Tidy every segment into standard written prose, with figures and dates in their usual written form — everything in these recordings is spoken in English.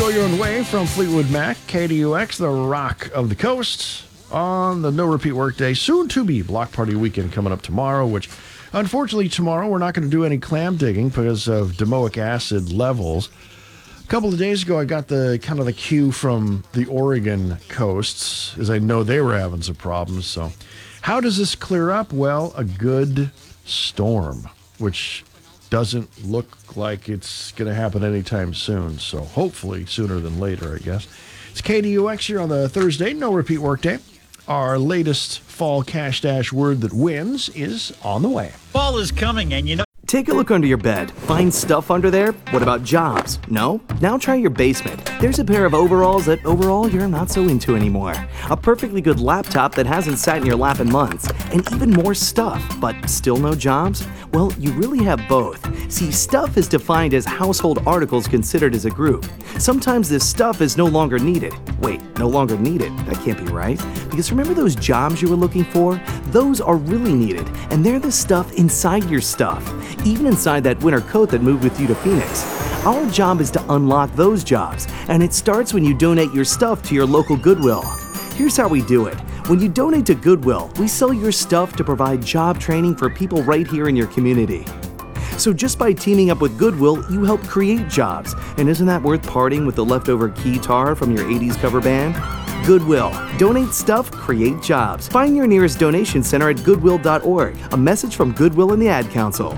Go Your Own Way from Fleetwood Mac, KDUX, the rock of the coast, on the No Repeat Workday, soon to be Block Party Weekend coming up tomorrow, which unfortunately tomorrow we're not going to do any clam digging because of domoic acid levels. A couple of days ago I got the cue from the Oregon coasts, as I know they were having some problems. So how does this clear up? Well, a good storm, which doesn't look like it's going to happen anytime soon. So hopefully sooner than later, I guess. It's KDUX here on the Thursday, No Repeat Workday. Our latest fall cash dash word that wins is on the way. Fall is coming, and you know. Take a look under your bed. Find stuff under there? What about jobs? No? Now try your basement. There's a pair of overalls that overall you're not so into anymore. A perfectly good laptop that hasn't sat in your lap in months. And even more stuff, but still no jobs? Well, you really have both. See, stuff is defined as household articles considered as a group. Sometimes this stuff is no longer needed. Wait, no longer needed? That can't be right. Because remember those jobs you were looking for? Those are really needed, and they're the stuff inside your stuff. Even inside that winter coat that moved with you to Phoenix. Our job is to unlock those jobs, and it starts when you donate your stuff to your local Goodwill. Here's how we do it. When you donate to Goodwill, we sell your stuff to provide job training for people right here in your community. So just by teaming up with Goodwill, you help create jobs. And isn't that worth parting with the leftover keytar from your 80s cover band? Goodwill. Donate stuff, create jobs. Find your nearest donation center at goodwill.org. A message from Goodwill and the Ad Council.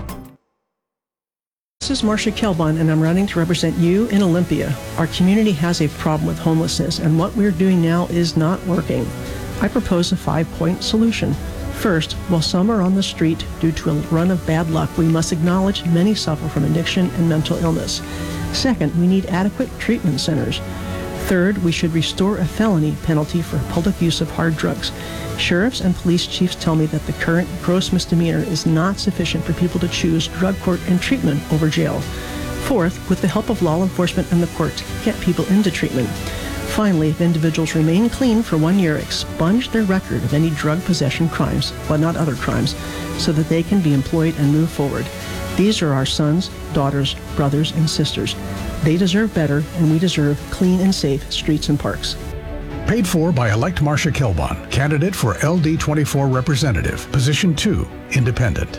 This is Marcia Kelbon, and I'm running to represent you in Olympia. Our community has a problem with homelessness, and what we're doing now is not working. I propose a 5-point solution. First, while some are on the street due to a run of bad luck, we must acknowledge many suffer from addiction and mental illness. Second, we need adequate treatment centers. Third, we should restore a felony penalty for public use of hard drugs. Sheriffs and police chiefs tell me that the current gross misdemeanor is not sufficient for people to choose drug court and treatment over jail. Fourth, with the help of law enforcement and the courts, get people into treatment. Finally, if individuals remain clean for 1 year, expunge their record of any drug possession crimes, but not other crimes, so that they can be employed and move forward. These are our sons, daughters, brothers, and sisters. They deserve better, and we deserve clean and safe streets and parks. Paid for by elect Marcia Kilbon, candidate for LD24 representative, position 2, independent.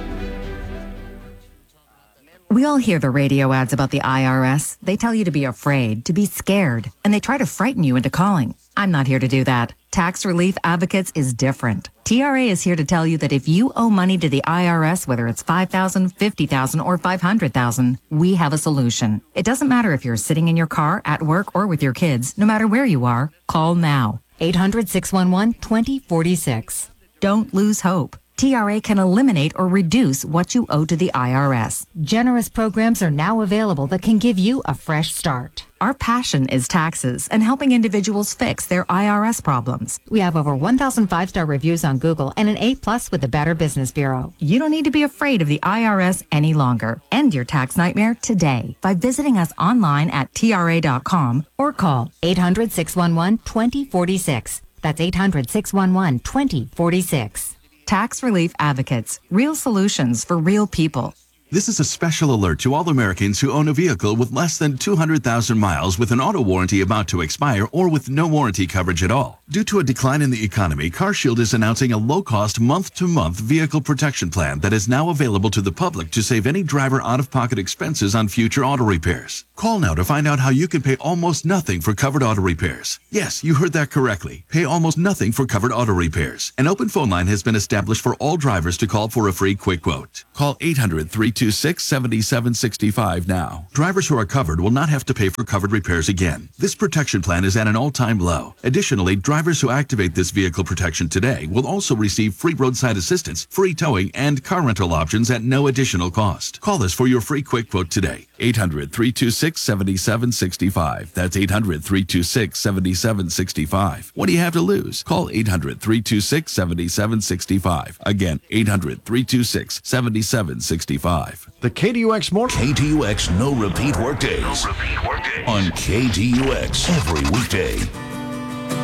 We all hear the radio ads about the IRS. They tell you to be afraid, to be scared, and they try to frighten you into calling. I'm not here to do that. Tax Relief Advocates is different. TRA is here to tell you that if you owe money to the IRS, whether it's $5,000, $50,000, or $500,000, we have a solution. It doesn't matter if you're sitting in your car, at work, or with your kids. No matter where you are, call now. 800-611-2046. Don't lose hope. TRA can eliminate or reduce what you owe to the IRS. Generous programs are now available that can give you a fresh start. Our passion is taxes and helping individuals fix their IRS problems. We have over 1,000 5-star reviews on Google and an A+ with the Better Business Bureau. You don't need to be afraid of the IRS any longer. End your tax nightmare today by visiting us online at TRA.com or call 800-611-2046. That's 800-611-2046. Tax Relief Advocates. Real solutions for real people. This is a special alert to all Americans who own a vehicle with less than 200,000 miles with an auto warranty about to expire or with no warranty coverage at all. Due to a decline in the economy, CarShield is announcing a low-cost month-to-month vehicle protection plan that is now available to the public to save any driver out-of-pocket expenses on future auto repairs. Call now to find out how you can pay almost nothing for covered auto repairs. Yes, you heard that correctly. Pay almost nothing for covered auto repairs. An open phone line has been established for all drivers to call for a free quick quote. Call 800-326-7765 now. Drivers who are covered will not have to pay for covered repairs again. This protection plan is at an all-time low. Additionally, drivers who activate this vehicle protection today will also receive free roadside assistance, free towing, and car rental options at no additional cost. Call us for your free quick quote today. 800-326-7765. That's 800-326-7765. What do you have to lose? Call 800-326-7765. Again, 800-326-7765. The KDUX Morning. KDUX No Repeat Workdays. On KDUX every weekday.